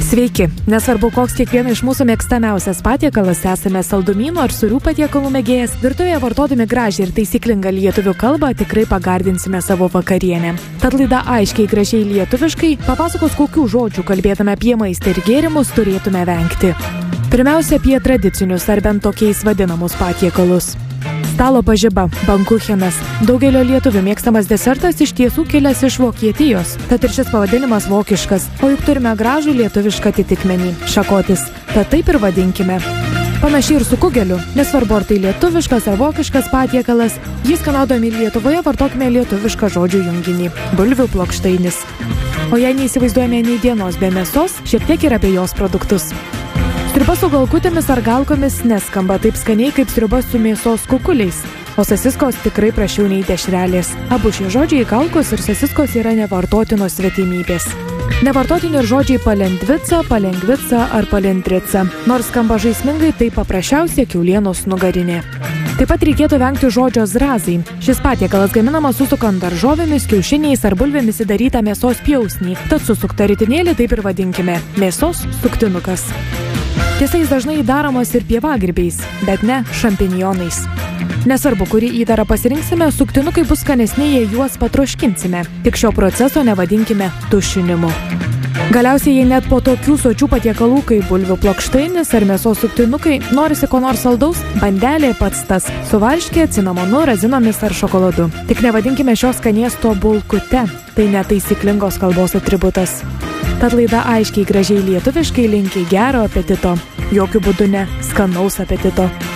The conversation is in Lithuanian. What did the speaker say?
Sveiki! Nesvarbu, koks kiekvieno iš mūsų mėgstamiausias patiekalas, esame saldumynų ar sūrių patiekalų mėgėjas, virtuvėje vartodami gražią ir taisyklingą lietuvių kalbą tikrai pagardinsime savo vakarienę. Tad laida aiškiai gražiai lietuviškai papasakos, kokių žodžių kalbėdami apie maistą ir gėrimus turėtume vengti. Pirmiausia, apie tradicinius ar bent tokiais vadinamus patiekalus. Stalo pažiba, bankuchenas. Daugelio lietuvių mėgstamas desertas iš tiesų kilęs iš Vokietijos. Tad ir šis pavadinimas vokiškas, o juk turime gražų lietuvišką atitikmenį – šakotis. Tad taip ir vadinkime. Panašiai ir su kugeliu. Nesvarbu, ar tai lietuviškas ar vokiškas patiekalas, jį skanaudami Lietuvoje vartokime lietuvišką žodžių junginį – bulvių plokštainis. O jei neįsivaizduojame nei dienos be mėsos, šiek tiek ir apie jos produktus. Sriuba su galkutėmis ar galkomis neskamba taip skaniai kaip sriuba su mėsos kukuliais, o sasiskos tikrai prašiau nei dešrelės. Abu šie žodžiai galkos ir sasiskos yra nevartotinos svetimybės. Nevartotini ir žodžiai palendvica, palengvica ar palendrica, nors skamba žaismingai, tai paprasčiausia kiaulienos nugarinė. Taip pat reikėtų vengti žodžio zrazai. Šis patiekalas gaminamas susukant daržovėmis, kiaušiniais ar bulvėmis įdarytą mėsos pjausnį, tad susuktą ritinėlį taip ir vadinkime – mėsos suktinukas. Tiesa, jis dažnai daromas ir pievagrybiais, bet ne šampinjonais. Nesvarbu, kurį įdarą pasirinksime, suktinukai bus skanesni, jei juos patroškinsime. Tik šio proceso nevadinkime tušinimu. Galiausiai, jei net po tokių sočių patiekalų kaip bulvių plokštainis ar mėsos suktinukai norisi ko nors saldaus, bandelė pats tas, su varške, cinamonu, razinomis ar šokoladu. Tik nevadinkime šios skanėsto bulkute, tai netaisyklingos kalbos atributas. Tad laida aiškiai gražiai lietuviškai linki gero apetito, jokių būdų ne skanaus apetito.